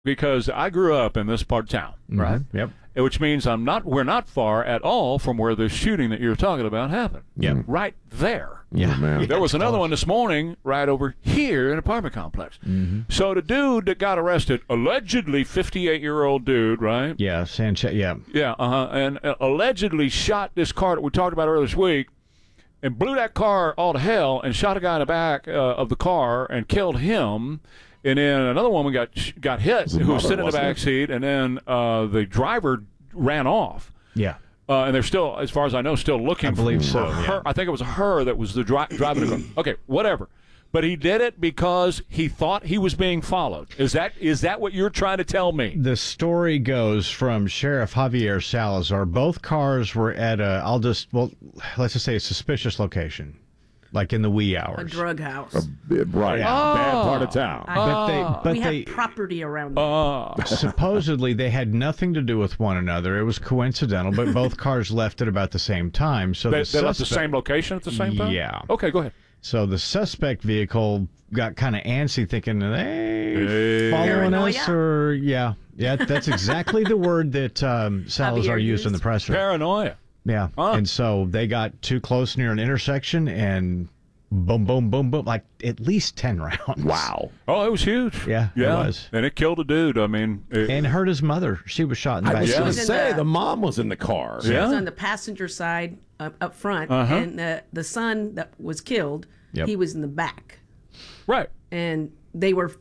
because I grew up in this part of town, right? Yep. Which means we're not far at all from where the shooting that you're talking about happened. Yep. Right there. Yeah. Oh, man. There was another one this morning right over here in an apartment complex. So the dude that got arrested, allegedly 58-year-old dude, right? Yeah, Sanchez. Yeah. Yeah, and allegedly shot this car that we talked about earlier this week and blew that car all to hell and shot a guy in the back of the car and killed him. And then another woman got hit who was sitting in the back seat, and then the driver ran off. Yeah. And they're still, as far as I know, still looking I believe for so, her. yeah. I think it was her that was the driving the car. Okay, whatever. But he did it because he thought he was being followed. Is that what you're trying to tell me? The story goes from Sheriff Javier Salazar. Both cars were at let's just say a suspicious location, like in the wee hours. A drug house. Right. Yeah. Bad part of town. But We they have property around there. supposedly they had nothing to do with one another. It was coincidental, but both cars left at about the same time. So They left the same location at the same time? Yeah. Okay, go ahead. So the suspect vehicle got kind of antsy, thinking, "Hey, following us?" Paranoia. Or that's exactly the word that Salazar Javier used in the used. presser. Paranoia. Yeah, and so they got too close near an intersection, and boom, boom, boom, boom, like at least 10 rounds. Wow. Oh, it was huge. Yeah, it was. And it killed a dude. I mean, And hurt his mother. She was shot in the I back. was Yeah. going was to in say, the- the mom was in the car. She Yeah. was on the passenger side up front, Uh-huh. and the son that was killed, Yep. he was in the back. right. And they were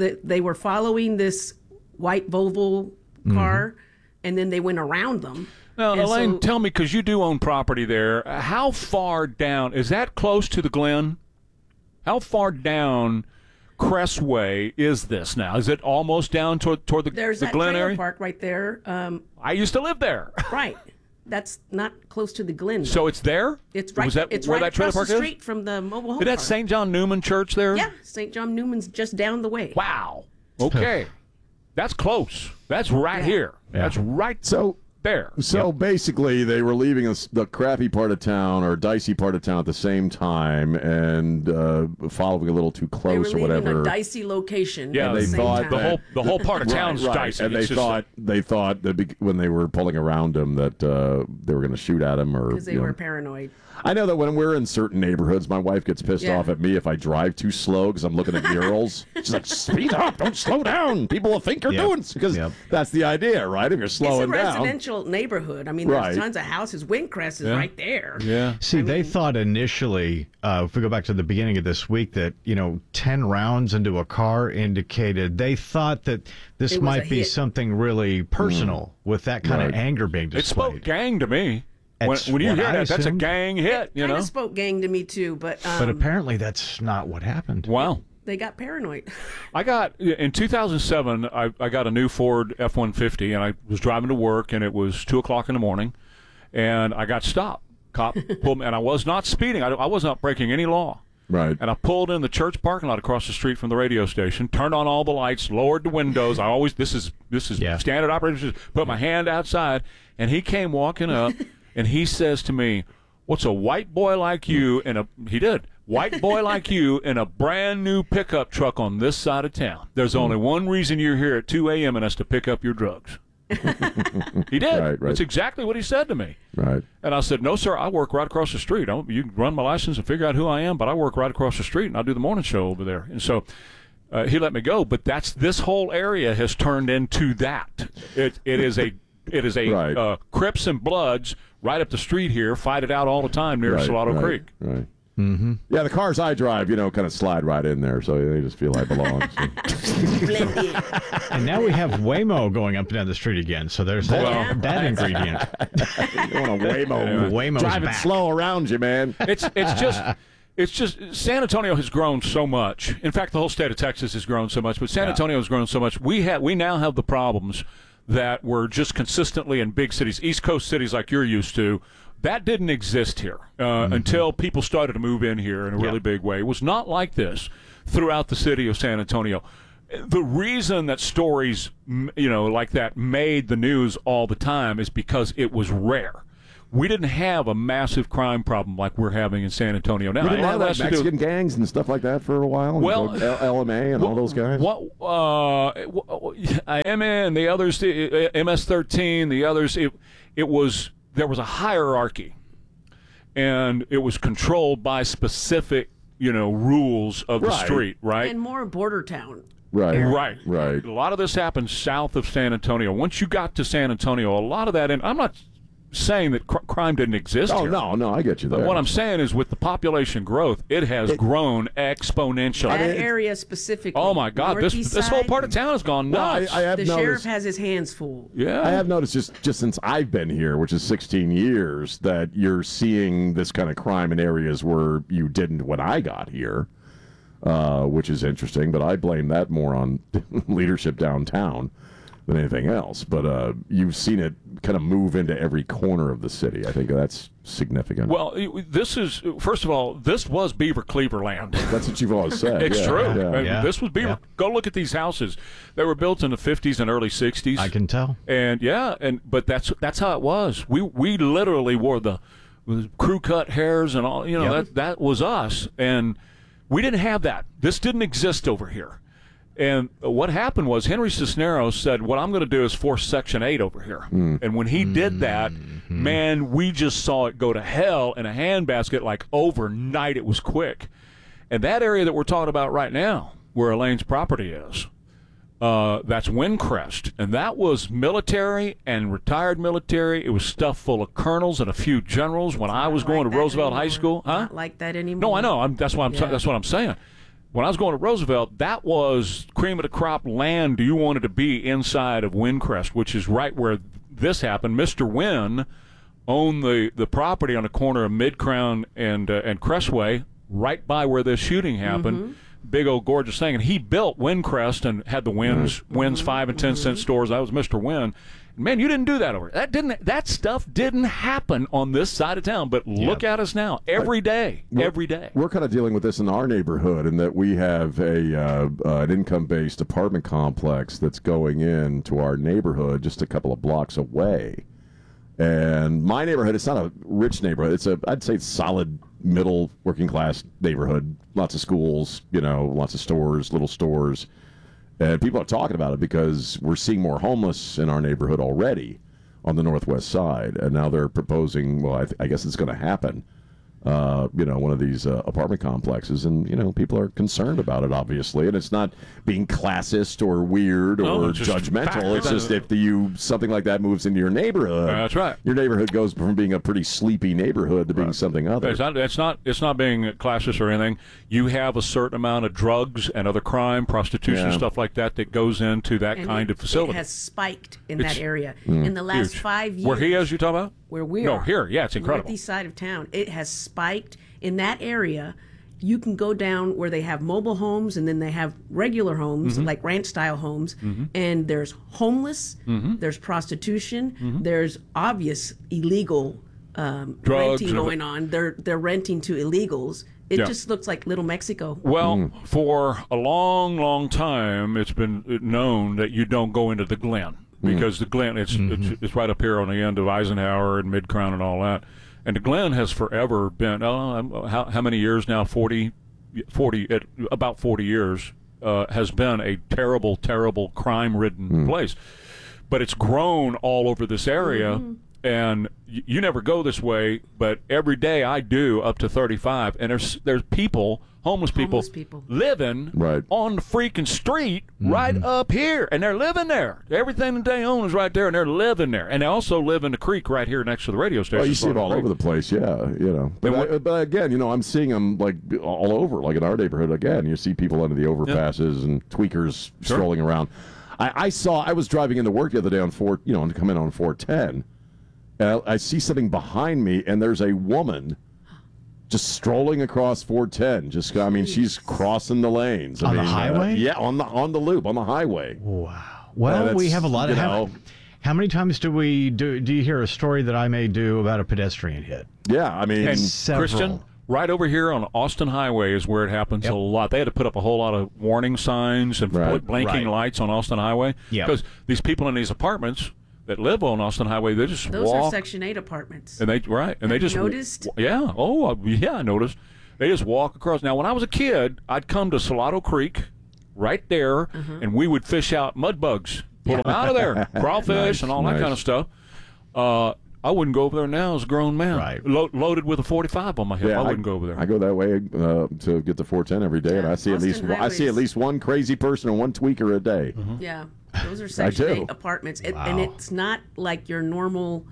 following this white Volvo car, and then they went around them. Now, And Elaine, so- tell me, because you do own property there, how far down, is that close to the Glen? How far down Crestway is this now? Is it almost down toward the There's the that Glen trailer area? park right there. I used to live there. Right. That's not close to the Glen. So it's there? it's right. Was that it's where right that trailer across park the is? street from the mobile home Is that park. St. John Newman Church there? Yeah, St. John Newman's just down the way. Wow. Okay. That's close. That's right here. Yeah. That's right So there. basically, they were leaving the crappy part of town or dicey part of town at the same time and following a little too They were close or leaving whatever. a dicey location. Yeah, at the they same thought time. the whole part of town's right. dicey. And It's just they thought that when they were pulling around him that they were going to shoot at him or because they were paranoid. I know that when we're in certain neighborhoods, my wife gets pissed Yeah. off at me if I drive too slow because I'm looking at murals. She's like, "Speed up! Don't slow down. People will think you're Yep. doing." Because Yep. that's the idea, right? If you're It's a slowing down, residential neighborhood. I mean, Right. there's tons of houses. Windcrest is Yeah. right there. Yeah. See, they thought initially, if we go back to the beginning of this week, that 10 rounds into a car indicated they thought that this It was might a be hit. something really personal with that kind of Right. anger being It spoke displayed. gang to me. When That's you what hear I that, that's a assumed. gang hit, you Kind know? of spoke gang to me too, but But apparently that's not what happened. Wow. they got paranoid. I got, in 2007, I got a new Ford F-150, and I was driving to work, and it was 2 o'clock in the morning, and I got stopped. Cop pulled me, and I was not speeding. I was not breaking any law. right? And I pulled in the church parking lot across the street from the radio station, turned on all the lights, lowered the windows. this is Yeah. standard operating procedure. Put my hand outside, and he came walking up, and he says to me, "What's a white boy like you white boy like you in a brand new pickup truck on this side of town? There's only one reason you're here at 2 a.m. and that's to pick up your drugs." He did. Right. That's exactly what he said to me. Right. And I said, "No, sir, I work right across the street. You can run my license and figure out who I am, but I work right across the street, and I do the morning show over there." And so he let me go. But this whole area has turned into that. It is a Right. Crips and Bloods right up the street here fight it out all the time near Right, Salado right, Creek. Right. Mm-hmm. Yeah, the cars I drive, kind of slide right in there, so they just feel I belong. So. Blended. And now we have Waymo going up and down the street again. So there's that ingredient. You want a Waymo. Waymo's Driving back. slow around you, man. It's just San Antonio has grown so much. In fact, the whole state of Texas has grown so much, but San Antonio has grown so much. We now have the problems that were just consistently in big cities, East Coast cities like you're used to. That didn't exist here until people started to move in here in a really big way. It was not like this throughout the city of San Antonio. The reason that stories, like that made the news all the time is because it was rare. we didn't have a massive crime problem like we're having in San Antonio now. We didn't A lot have of that like has to do- Mexican gangs and stuff like that for a while. Well, LMA and all those guys. IMA and the others, MS-13, the others. There was a hierarchy, and it was controlled by specific, rules of the Right. street, right? And more border town. Right. Right. Right. A lot of this happened south of San Antonio. Once you got to San Antonio, a lot of that, and I'm not saying that crime didn't exist Oh here. no, I get you there. But what I'm saying is with the population growth, it has grown exponentially. That area specifically. Oh, my God. Northeast This whole side, part of town has gone No, nuts. I have the noticed. sheriff has his hands full. yeah. I have noticed just since I've been here, which is 16 years, that you're seeing this kind of crime in areas where you didn't when I got here, which is interesting. But I blame that more on leadership downtown than anything else. But you've seen it kind of move into every corner of the city. I think that's significant. Well, this is, first of all, this was Beaver Cleaverland. That's what you've always said. It's Yeah, true. yeah. And this was Beaver. Yeah. Go look at these houses. They were built in the 50s and early 60s. I can tell. And but that's how it was. We literally wore the crew cut hairs and all. Yep. That was us, and we didn't have that. This didn't exist over here. And what happened was Henry Cisneros said, "What I'm going to do is force Section 8 over here." And when he did that, man, we just saw it go to hell in a handbasket. Like overnight, it was quick. And that area that we're talking about right now, where Elaine's property is, that's Windcrest, and that was military and retired military. It was stuffed full of colonels and a few generals. When I was going to Roosevelt High School, Not like that anymore. No, I know. That's what I'm saying. When I was going to Roosevelt, that was cream of the crop land you wanted to be inside of Windcrest, which is right where this happened. Mr. Wynn owned the property on the corner of Mid-Crown and Crestway, right by where this shooting happened. Big old gorgeous thing. And he built Windcrest and had the Wynn's 5 and 10 cent stores. That was Mr. Wynn. Man, you didn't do that over here. That stuff didn't happen on this side of town. But look at us now, every day. We're kind of dealing with this in our neighborhood, in that we have an income-based apartment complex that's going into our neighborhood just a couple of blocks away. And my neighborhood, it's not a rich neighborhood. I'd say it's solid middle working class neighborhood. Lots of schools, lots of stores, little stores. And people are talking about it because we're seeing more homeless in our neighborhood already on the northwest side. And now they're proposing, well, I guess it's going to happen, one of these apartment complexes. And, people are concerned about it, obviously. And it's not being classist or weird or it's just judgmental. fact. It's just if something like that moves into your neighborhood, That's right. your neighborhood goes from being a pretty sleepy neighborhood to being something other. It's not being classist or anything. You have a certain amount of drugs and other crime, prostitution, Yeah. stuff like that that goes into that And kind of facility. It has spiked in that area in the last Huge. 5 years. Where he is, you talking about? Where we No, are. here. Yeah, it's incredible. Northeast side of town. It has spiked in that area. You can go down where they have mobile homes and then they have regular homes, Mm-hmm. like ranch style homes. And there's homeless, Mm-hmm. there's prostitution, there's obvious illegal Drugs renting and- going on. They're renting to illegals. It Yeah. just looks like Little Mexico. Well, for a long, long time, it's been known that you don't go into the Glen because the Glen it's right up here on the end of Eisenhower and Mid-Crown and all that. And the Glen has forever been how many years now? 40 about 40 years has been a terrible, terrible crime-ridden place. But it's grown all over this area. And you never go this way, but every day I do up to 35, and there's people, homeless people living Right. on the freaking street right up here, and they're living there. Everything that they own is right there, and they're living there. And they also live in the creek right here next to the radio station. Well, you see it all over the place, yeah. But again, I'm seeing them like all over, like in our neighborhood. Again, you see people under the overpasses and tweakers strolling around. I was driving into work the other day on to come in on 410. And I see something behind me, and there's a woman just strolling across 410. She's crossing the lanes. On the highway? Yeah, on the loop, on the highway. Wow. Well, that's, we have a lot of. you know- How many times do you hear a story that I may do about a pedestrian hit? Yeah, And Several. Christian, right over here on Austin Highway is where it happens a lot. They had to put up a whole lot of warning signs and Right. blinking Right. lights on Austin Highway Yep. because these people in these apartments, that live on Austin Highway, they just Those walk. are Section 8 apartments. And they just noticed? Yeah. Oh, yeah. I noticed. They just walk across. Now, when I was a kid, I'd come to Salado Creek, right there, and we would fish out mud bugs, pull them out of there, crawfish, and all that kind of stuff. I wouldn't go over there now as a grown man, Right. Loaded with a 45 on my hip. I wouldn't go over there. I go that way to get the 410 every day, and I see at least one crazy person and one tweaker a day. Yeah, those are Section do. 8 apartments. And it's not like your normal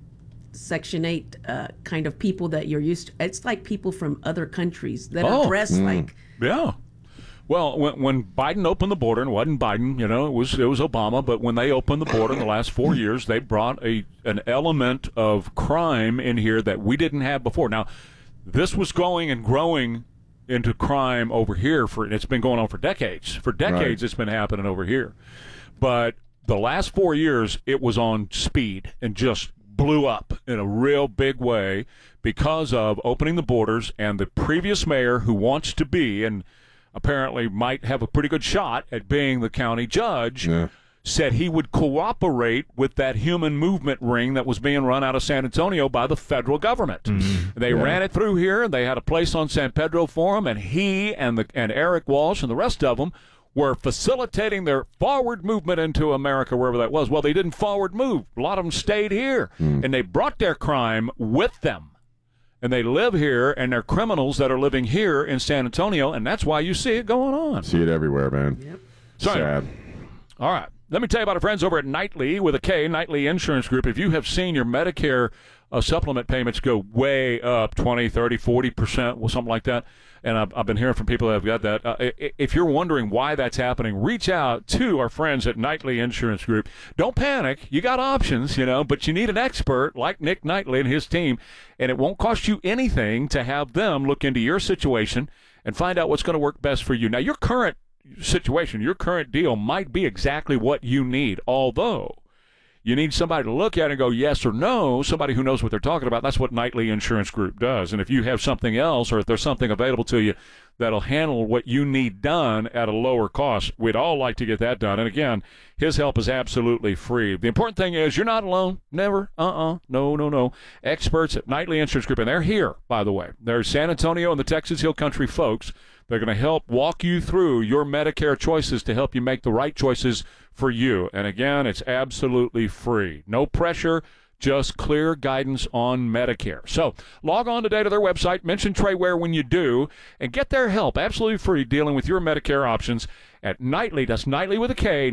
Section 8 kind of people that you're used to. It's like people from other countries that are dressed like... Yeah. Well, when Biden opened the border, and it wasn't Biden, it was Obama, but when they opened the border in the last 4 years, they brought an element of crime in here that we didn't have before. Now, this was going and growing into crime over here it's been going on for decades. For decades, It's been happening over here. But the last 4 years, it was on speed and just blew up in a real big way because of opening the borders, and the previous mayor who wants to be and apparently might have a pretty good shot at being the county judge, said he would cooperate with that human movement ring that was being run out of San Antonio by the federal government. They ran it through here, and they had a place on San Pedro for him, and he and Eric Walsh and the rest of them were facilitating their forward movement into America, wherever that was. Well, they didn't forward move. A lot of them stayed here, and they brought their crime with them. And they live here, and they're criminals that are living here in San Antonio, and that's why you see it going on. See it everywhere, man. Yep. Sad. All right. Let me tell you about our friends over at Knightley with a K, Knightley Insurance Group. If you have seen your Medicare supplement payments go way up 20, 30, 40%, or something like that, and I've been hearing from people that have got that. If you're wondering why that's happening, reach out to our friends at Knightley Insurance Group. Don't panic. You got options, but you need an expert like Nick Knightley and his team, and it won't cost you anything to have them look into your situation and find out what's going to work best for you. Now, your current situation, your current deal might be exactly what you need, although you need somebody to look at it and go yes or no, somebody who knows what they're talking about. That's what Knightley Insurance Group does. And if you have something else, or if there's something available to you that'll handle what you need done at a lower cost, we'd all like to get that done. And again, his help is absolutely free. The important thing is you're not alone. Never. No. Experts at Knightley Insurance Group, and they're here, by the way. They're San Antonio and the Texas Hill Country folks. They're going to help walk you through your Medicare choices to help you make the right choices for you. And again, it's absolutely free. No pressure, just clear guidance on Medicare. So log on today to their website, mention Trey Ware when you do, and get their help absolutely free dealing with your Medicare options at Knightley. That's Knightley with a K,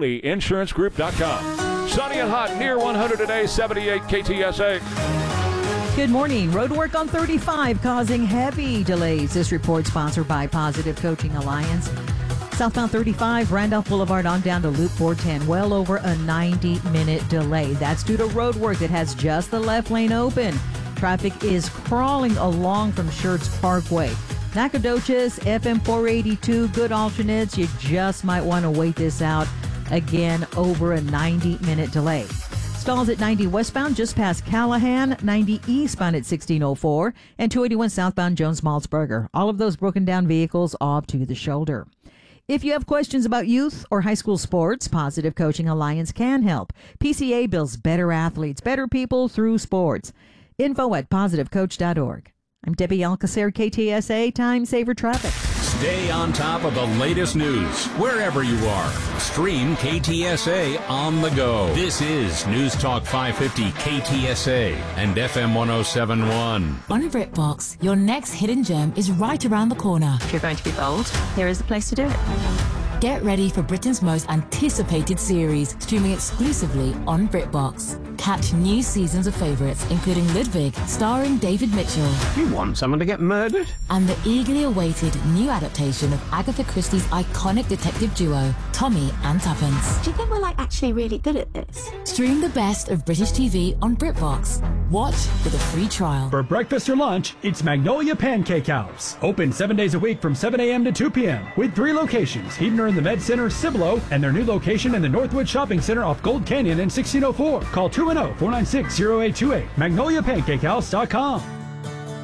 KnightleyInsuranceGroup.com. Sunny and hot, near 100 today, 78 KTSA. Good morning. Road work on 35 causing heavy delays. This report sponsored by Positive Coaching Alliance. Southbound 35, Randolph Boulevard on down to Loop 410. Well over a 90-minute delay. That's due to road work that has just the left lane open. Traffic is crawling along from Schertz Parkway. Nacogdoches, FM 482, good alternates. You just might want to wait this out. Again, over a 90-minute delay. Stalls at 90 westbound just past Callahan, 90 eastbound at 1604, and 281 southbound Jones-Maltzberger. All of those broken down vehicles off to the shoulder. If you have questions about youth or high school sports, Positive Coaching Alliance can help. PCA builds better athletes, better people through sports. Info at positivecoach.org. I'm Debbie Alcacer, KTSA, Time Saver Traffic. Stay on top of the latest news wherever you are. Stream KTSA on the go. This is News Talk 550 KTSA and FM 1071. On BritBox, your next hidden gem is right around the corner. If you're going to be bold, here is the place to do it. Get ready for Britain's most anticipated series, streaming exclusively on BritBox. Catch new seasons of favourites, including Ludwig, starring David Mitchell. You want someone to get murdered? And the eagerly awaited new adaptation of Agatha Christie's iconic detective duo, Tommy and Tuppence. Do you think we're actually really good at this? Stream the best of British TV on BritBox. Watch with a free trial. For breakfast or lunch, it's Magnolia Pancake House. Open 7 days a week from 7 a.m. to 2 p.m. with 3 locations, Heidner in the Med Center, Cibolo, and their new location in the Northwood Shopping Center off Gold Canyon in 1604. Call 210-496-0828. MagnoliaPancakeHouse.com.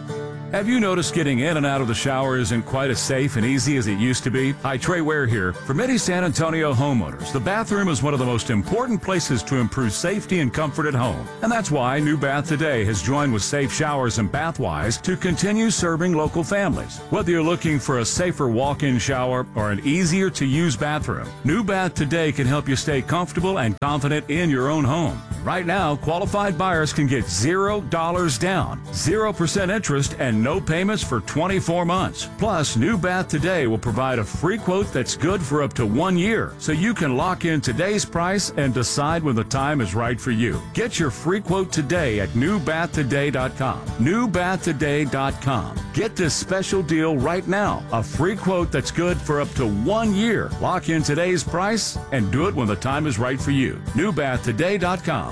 Have you noticed getting in and out of the shower isn't quite as safe and easy as it used to be? Hi, Trey Ware here. For many San Antonio homeowners, the bathroom is one of the most important places to improve safety and comfort at home. And that's why New Bath Today has joined with Safe Showers and Bathwise to continue serving local families. Whether you're looking for a safer walk-in shower or an easier-to-use bathroom, New Bath Today can help you stay comfortable and confident in your own home. Right now, qualified buyers can get $0 down, 0% interest, and no payments for 24 months. Plus, New Bath Today will provide a free quote that's good for up to 1 year, so you can lock in today's price and decide when the time is right for you. Get your free quote today at newbathtoday.com. Newbathtoday.com. Get this special deal right now. A free quote that's good for up to 1 year. Lock in today's price and do it when the time is right for you. Newbathtoday.com.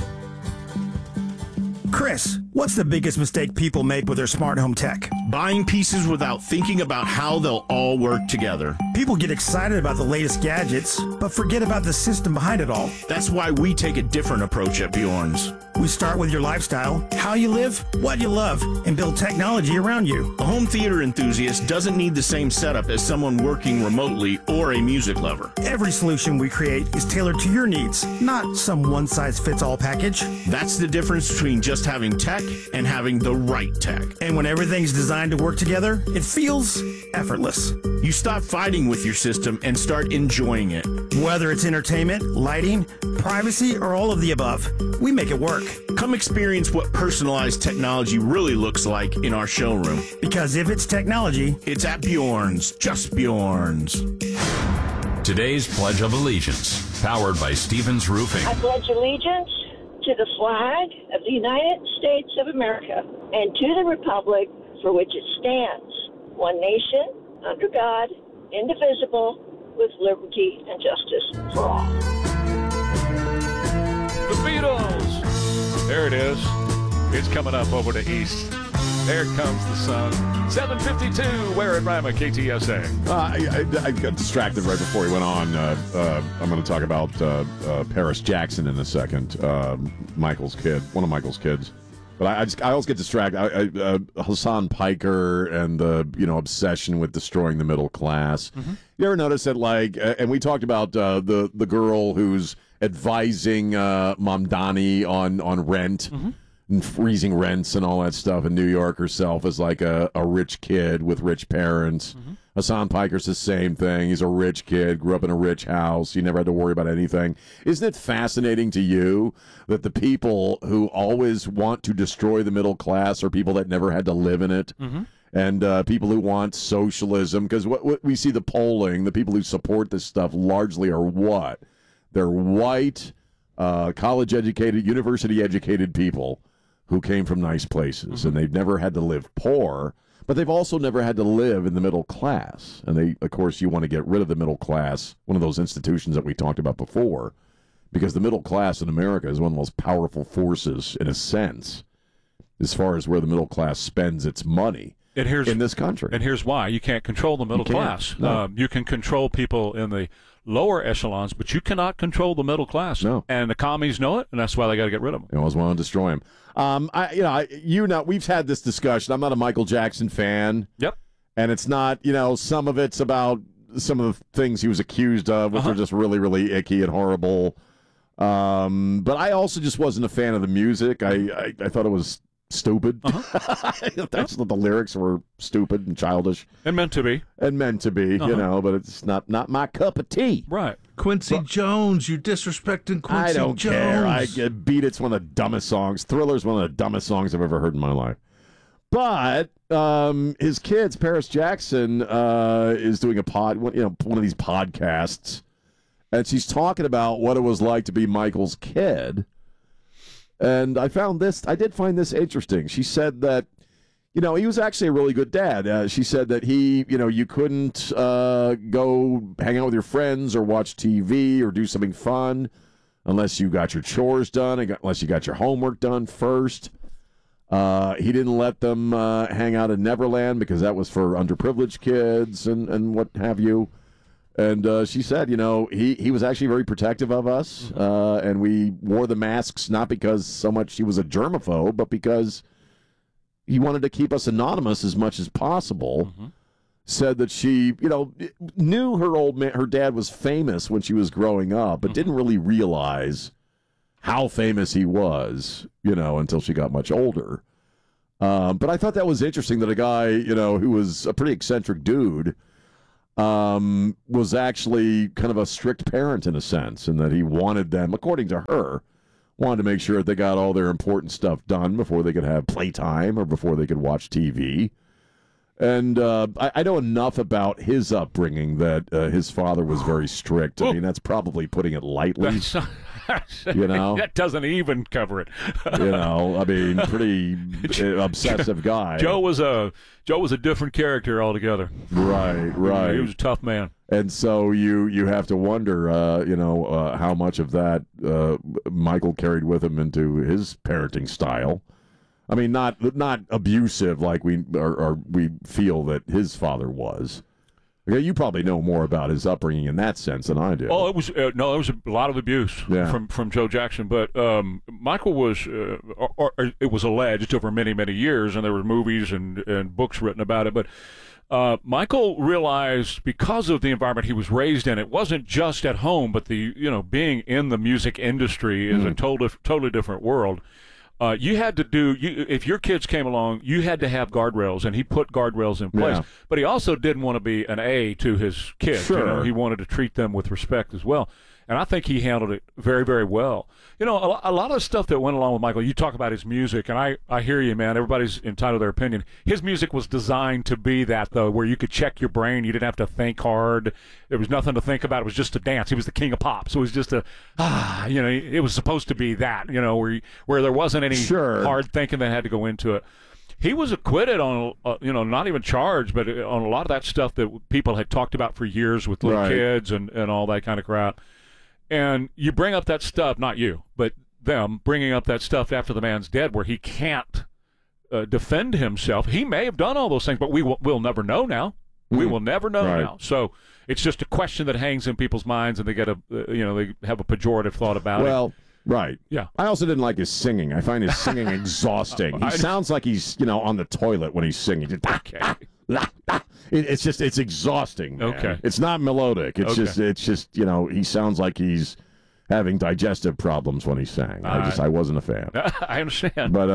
Chris, what's the biggest mistake people make with their smart home tech? Buying pieces without thinking about how they'll all work together. People get excited about the latest gadgets, but forget about the system behind it all. That's why we take a different approach at Bjorn's. We start with your lifestyle, how you live, what you love, and build technology around you. A home theater enthusiast doesn't need the same setup as someone working remotely or a music lover. Every solution we create is tailored to your needs, not some one-size-fits-all package. That's the difference between just having tech and having the right tech. And when everything's designed to work together, it feels effortless. You stop fighting with your system and start enjoying it. Whether it's entertainment, lighting, privacy, or all of the above, we make it work. Come experience what personalized technology really looks like in our showroom. Because if it's technology, it's at Bjorn's, just Bjorn's. Today's Pledge of Allegiance, powered by Stevens Roofing. I pledge allegiance to the flag of the United States of America and to the republic for which it stands, one nation, under God, indivisible, with liberty and justice for all. The Beatles! There it is. It's coming up over to East. There comes the sun. 7:52. Where at Rima, KTSA. I got distracted right before he went on. I'm going to talk about Paris Jackson in a second. Michael's kid, one of Michael's kids. But I always get distracted. Hassan Piker and the obsession with destroying the middle class. Mm-hmm. You ever notice that, and we talked about the girl who's advising Mamdani on rent. Mm-hmm. And freezing rents and all that stuff in New York herself as like a rich kid with rich parents. Mm-hmm. Hassan Piker's the same thing. He's a rich kid, grew up in a rich house. He never had to worry about anything. Isn't it fascinating to you that the people who always want to destroy the middle class are people that never had to live in it? Mm-hmm. And people who want socialism? Because what we see the polling, the people who support this stuff largely are what? They're white, college-educated, university-educated people who came from nice places, mm-hmm. and they've never had to live poor, but they've also never had to live in the middle class. And of course, you want to get rid of the middle class, one of those institutions that we talked about before, because the middle class in America is one of the most powerful forces, in a sense, as far as where the middle class spends its money in this country. And here's why. You can't control the middle class. No. You can control people in the lower echelons, but you cannot control the middle class. No. And the commies know it, and that's why they got to get rid of them. They always want to destroy them. We've had this discussion. I'm not a Michael Jackson fan. Yep. And it's not, some of it's about some of the things he was accused of, which are just really, really icky and horrible. But I also just wasn't a fan of the music. I thought it was stupid. That's the lyrics were stupid and childish and meant to be, but it's not my cup of tea. Right. Quincy Jones, you disrespecting Quincy Jones. I don't care. Beat It's one of the dumbest songs. Thriller's one of the dumbest songs I've ever heard in my life. But his kids, Paris Jackson, is doing one of these podcasts, and she's talking about what it was like to be Michael's kid. And I did find this interesting. She said that, he was actually a really good dad. She said that you couldn't go hang out with your friends or watch TV or do something fun unless you got your chores done, unless you got your homework done first. He didn't let them hang out in Neverland because that was for underprivileged kids and what have you. And she said, he was actually very protective of us, and we wore the masks not because so much he was a germaphobe, but because he wanted to keep us anonymous as much as possible. Said that she, knew her dad was famous when she was growing up, but didn't really realize how famous he was, until she got much older. But I thought that was interesting that a guy, who was a pretty eccentric dude, was actually kind of a strict parent in a sense, and that he wanted them, according to her, wanted to make sure that they got all their important stuff done before they could have playtime or before they could watch TV. And I know enough about his upbringing that his father was very strict. I mean, that's probably putting it lightly. That doesn't even cover it. I mean, pretty obsessive guy. Joe was a different character altogether. Right. He was a tough man. And so you have to wonder, how much of that Michael carried with him into his parenting style. I mean, not abusive like we feel that his father was. Okay, you probably know more about his upbringing in that sense than I do. Oh, it was it was a lot of abuse from Joe Jackson, but Michael was, or it was alleged over many years, and there were movies and books written about it. But Michael realized, because of the environment he was raised in, it wasn't just at home, but being in the music industry is a totally different world. You had to if your kids came along, you had to have guardrails, and he put guardrails in place. Yeah. But he also didn't want to be an A to his kids. Sure. He wanted to treat them with respect as well. And I think he handled it very, very well. A lot of stuff that went along with Michael, you talk about his music, and I hear you, man. Everybody's entitled to their opinion. His music was designed to be that, though, where you could check your brain. You didn't have to think hard. There was nothing to think about. It was just a dance. He was the king of pop. So it was just it was supposed to be that, where there wasn't any hard thinking that had to go into it. He was acquitted on, not even charged, but on a lot of that stuff that people had talked about for years with little kids and all that kind of crap. And you bring up that stuff, not you, but them bringing up that stuff after the man's dead, where he can't defend himself. He may have done all those things, but we'll never know now. We will never know now. So it's just a question that hangs in people's minds, and they get they have a pejorative thought about it. Well, right. Yeah. I also didn't like his singing. I find his singing exhausting. He sounds like he's, on the toilet when he's singing. Okay. It's exhausting. Man. Okay. It's not melodic. It's just he sounds like he's having digestive problems when he sang. I wasn't a fan. I understand. But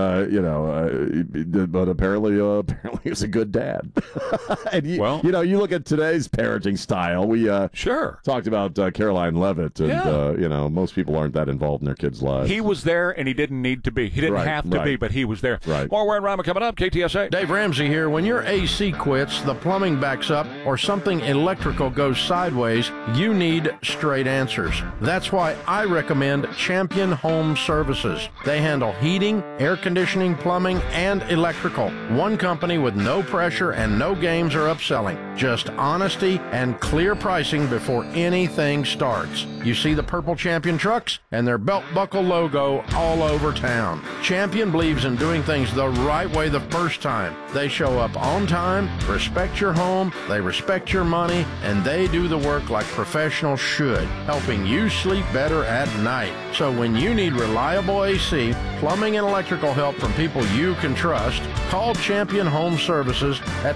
but apparently he was a good dad. And you look at today's parenting style. We talked about Caroline Levitt, and most people aren't that involved in their kids' lives. He was there, and he didn't need to be. He didn't have to be, but he was there. Right. More Ware and Rima coming up. KTSA. Dave Ramsey here. When your AC quits, the plumbing backs up, or something electrical goes sideways, you need straight answers. That's why I recommend Champion Home Services. They handle heating, air conditioning, plumbing, and electrical. One company with no pressure and no games or upselling. Just honesty and clear pricing before anything starts. You see the purple Champion trucks and their belt buckle logo all over town. Champion believes in doing things the right way the first time. They show up on time, respect your home, they respect your money, and they do the work like professionals should, helping you sleep better at night. So when you need reliable AC, plumbing, and electrical help from people you can trust, call Champion Home Services at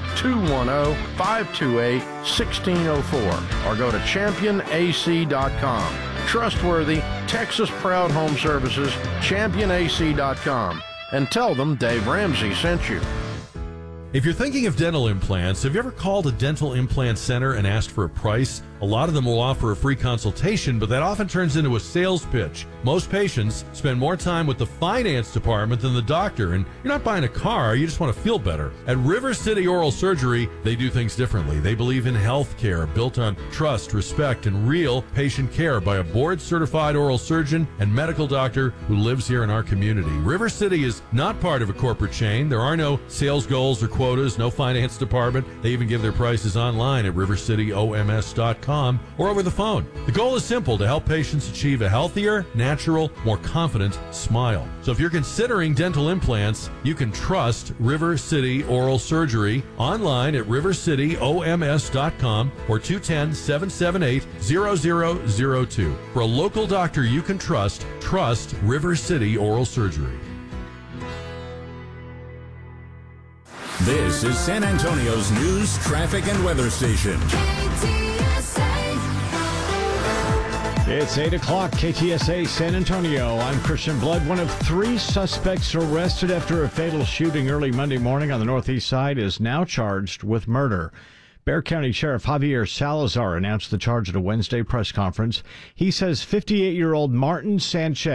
210-528-1604 or go to championac.com. Trustworthy, Texas-proud home services, championac.com. And tell them Dave Ramsey sent you. If you're thinking of dental implants, have you ever called a dental implant center and asked for a price? A lot of them will offer a free consultation, but that often turns into a sales pitch. Most patients spend more time with the finance department than the doctor, and you're not buying a car, you just want to feel better. At River City Oral Surgery, they do things differently. They believe in health care built on trust, respect, and real patient care by a board-certified oral surgeon and medical doctor who lives here in our community. River City is not part of a corporate chain. There are no sales goals or quotas, no finance department. They even give their prices online at rivercityoms.com or over the phone. The goal is simple: to help patients achieve a healthier, natural, more confident smile. So if you're considering dental implants, you can trust River City Oral Surgery online at rivercityoms.com or 210-778-0002. For a local doctor you can trust River City Oral Surgery. This is San Antonio's news, traffic, and weather station. It's 8 o'clock, KTSA San Antonio. I'm Christian Blood. One of 3 suspects arrested after a fatal shooting early Monday morning on the northeast side is now charged with murder. Bexar County Sheriff Javier Salazar announced the charge at a Wednesday press conference. He says 58-year-old Martin Sanchez